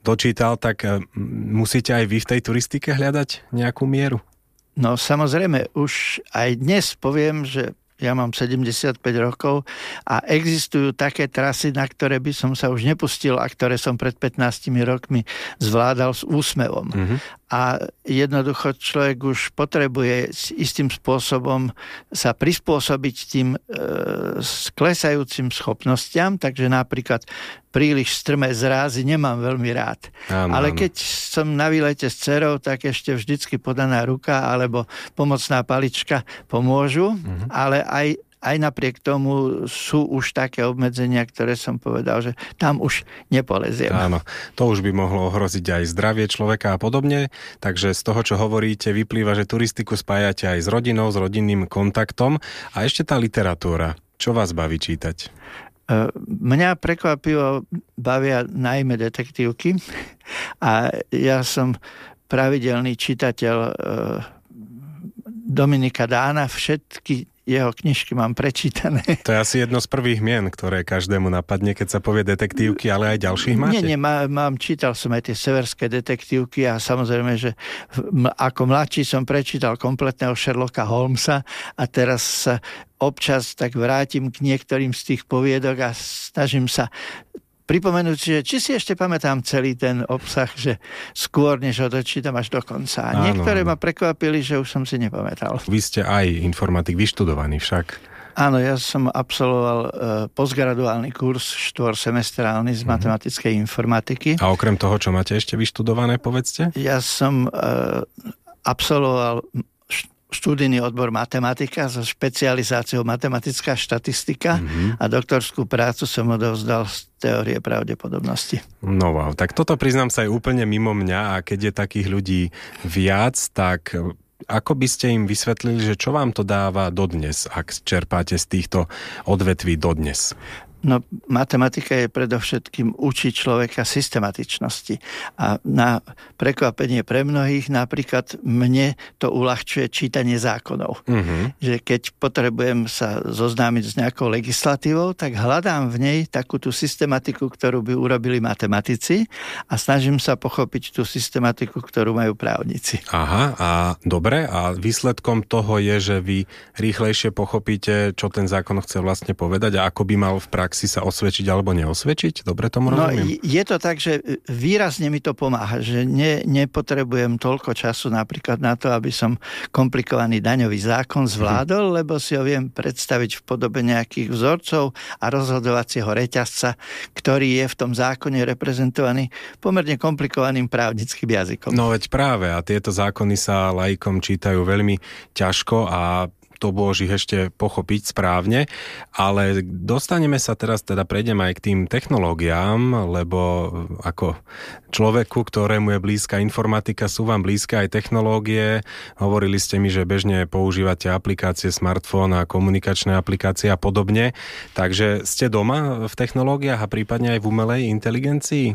dočítal, tak musíte aj vy v tej turistike hľadať nejakú mieru? No samozrejme, už aj dnes poviem, že ja mám 75 rokov a existujú také trasy, na ktoré by som sa už nepustil a ktoré som pred 15 rokmi zvládal s úsmevom. A jednoducho človek už potrebuje istým spôsobom sa prispôsobiť tým klesajúcim schopnostiam, takže napríklad príliš strmé zrázy nemám veľmi rád. Ale keď som na výlete s dcerou, tak ešte vždycky podaná ruka alebo pomocná palička pomôžu, ale aj napriek tomu sú už také obmedzenia, ktoré som povedal, že tam už nepoleziem. Áno, to už by mohlo ohroziť aj zdravie človeka a podobne, takže z toho, čo hovoríte, vyplýva, že turistiku spájate aj s rodinou, s rodinným kontaktom. A ešte tá literatúra. Čo vás baví čítať? Mňa prekvapivo bavia najmä detektívky a ja som pravidelný čitateľ Dominika Dána, všetky jeho knižky mám prečítané. To je asi jedno z prvých mien, ktoré každému napadne, keď sa povie detektívky, ale aj ďalších máte? Nie, čítal som aj tie severské detektívky a samozrejme, že ako mladší som prečítal kompletného Sherlocka Holmesa a teraz sa občas tak vrátim k niektorým z tých poviedok a snažím sa pripomenúť, že či si ešte pamätám celý ten obsah, že skôr, než ho dočítam až do konca. A niektoré ma prekvapili, že už som si nepamätal. Vy ste aj informatik vyštudovaný však. Áno, ja som absolvoval postgraduálny kurz 4-semestrálny z matematickej informatiky. A okrem toho, čo máte ešte vyštudované, povedzte? Ja som absolvoval študijný odbor matematika so špecializáciou matematická štatistika a doktorskú prácu som odovzdal z teórie pravdepodobnosti. No wow, tak toto priznám sa aj úplne mimo mňa a keď je takých ľudí viac, tak ako by ste im vysvetlili, že čo vám to dáva dodnes, ak čerpáte z týchto odvetví dodnes? No, matematika je predovšetkým učiť človeka systematičnosti. A na prekvapenie pre mnohých, napríklad mne to uľahčuje čítanie zákonov. Že keď potrebujem sa zoznámiť s nejakou legislatívou, tak hľadám v nej takú tú systematiku, ktorú by urobili matematici a snažím sa pochopiť tú systematiku, ktorú majú právnici. Aha, a dobre, a výsledkom toho je, že vy rýchlejšie pochopíte, čo ten zákon chce vlastne povedať a ako by mal v praxi sa osvedčiť alebo neosvedčiť? Dobre tomu rozumiem? No, je to tak, že výrazne mi to pomáha, že nepotrebujem toľko času napríklad na to, aby som komplikovaný daňový zákon zvládol, lebo si ho viem predstaviť v podobe nejakých vzorcov a rozhodovacieho reťazca, ktorý je v tom zákone reprezentovaný pomerne komplikovaným právnickým jazykom. No veď práve, a tieto zákony sa laikom čítajú veľmi ťažko a to bôž ich ešte pochopiť správne, ale dostaneme sa teraz, teda prejdem aj k tým technológiám, lebo ako človeku, ktorému je blízka informatika, sú vám blízke aj technológie. Hovorili ste mi, že bežne používate aplikácie, smartfón a komunikačné aplikácie a podobne. Takže ste doma v technológiách a prípadne aj v umelej inteligencii?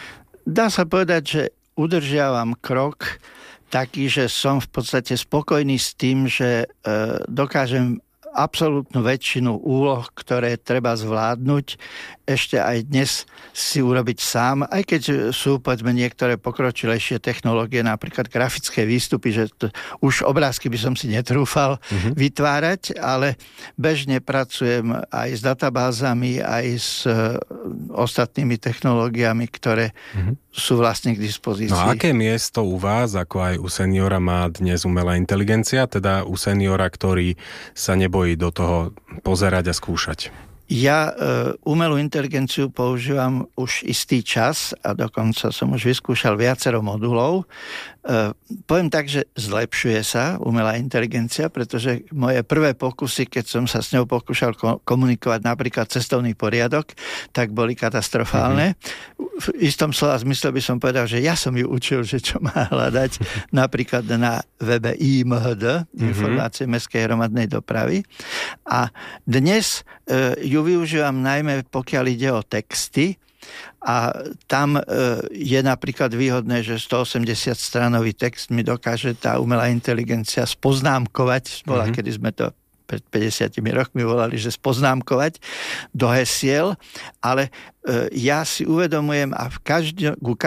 Dá sa povedať, že udržiavam krok taký, že som v podstate spokojný s tým, že dokážem absolútnu väčšinu úloh, ktoré treba zvládnuť, ešte aj dnes si urobiť sám, aj keď sú, povedzme, niektoré pokročilejšie technológie, napríklad grafické výstupy, že už obrázky by som si netrúfal vytvárať, ale bežne pracujem aj s databázami, aj s ostatnými technológiami, ktoré sú vlastne k dispozícii. No a aké miesto u vás, ako aj u seniora, má dnes umelá inteligencia, teda u seniora, ktorý sa nebojí do toho pozerať a skúšať? Ja umelú inteligenciu používam už istý čas a dokonca som už vyskúšal viacero modulov. Poviem tak, že zlepšuje sa umelá inteligencia, pretože moje prvé pokusy, keď som sa s ňou pokúšal komunikovať napríklad cestovný poriadok, tak boli katastrofálne. V istom slova zmysle by som povedal, že ja som ju učil, že čo má hľadať napríklad na webe IMHD, informácie mestskej hromadnej dopravy. A dnes ju využívam najmä pokiaľ ide o texty a tam je napríklad výhodné, že 180 stranový text mi dokáže tá umelá inteligencia spoznámkovať, kedy sme to pred 50 rokmi volali, že spoznámkovať do hesiel, ale ja si uvedomujem a ku